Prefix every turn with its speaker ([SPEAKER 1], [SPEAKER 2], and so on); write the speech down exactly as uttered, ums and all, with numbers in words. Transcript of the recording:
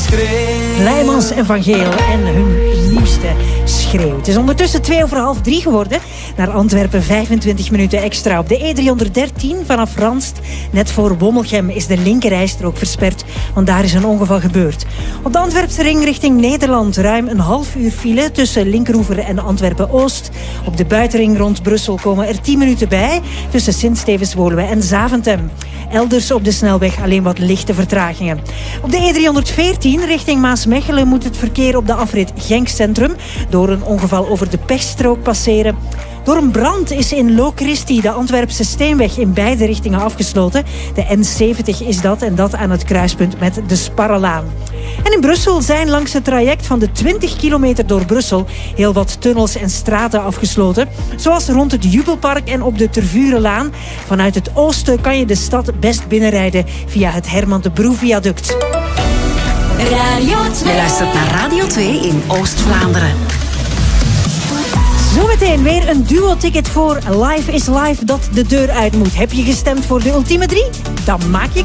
[SPEAKER 1] schreeuw.
[SPEAKER 2] Leijmans en Van Geel en hun nieuwste schreeuw. Het is ondertussen twee over half drie geworden. Naar Antwerpen vijfentwintig minuten extra. Op de E driehonderddertien vanaf Ranst, net voor Wommelgem, is de linkerrijstrook versperd. Want daar is een ongeval gebeurd. Op de Antwerpse ring richting Nederland ruim een half uur file tussen Linkeroever en Antwerpen-Oost. Op de buitenring rond Brussel komen er tien minuten bij tussen Sint-Stevens-Woluwe en Zaventem. Elders op de snelweg alleen wat lichte vertragingen. Op de E driehonderdveertien richting Maasmechelen moet het verkeer op de afrit Genk Centrum door een ongeval over de pechstrook passeren. Door een brand is in Locristi de Antwerpse Steenweg in beide richtingen afgesloten. De N zeventig is dat en dat aan het kruispunt met de Sparrelaan. En in Brussel zijn langs het traject van de twintig kilometer door Brussel heel wat tunnels en straten afgesloten. Zoals rond het Jubelpark en op de Tervurenlaan. Vanuit het oosten kan je de stad best binnenrijden via het Herman de Broe viaduct.
[SPEAKER 3] Radio twee. Je luistert naar Radio twee in Oost-Vlaanderen.
[SPEAKER 2] Zometeen weer een duo-ticket voor Live is Live dat de deur uit moet. Heb je gestemd voor de ultieme drie? Dan maak je